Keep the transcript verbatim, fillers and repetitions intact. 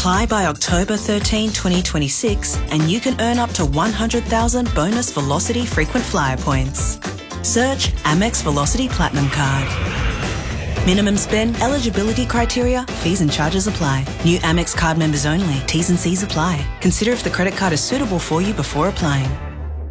Apply by October thirteenth, twenty twenty-six and you can earn up to one hundred thousand bonus Velocity frequent flyer points. Search Amex Velocity Platinum Card. Minimum spend, eligibility criteria, fees and charges apply. New Amex card members only. T's and C's apply. Consider if the credit card is suitable for you before applying.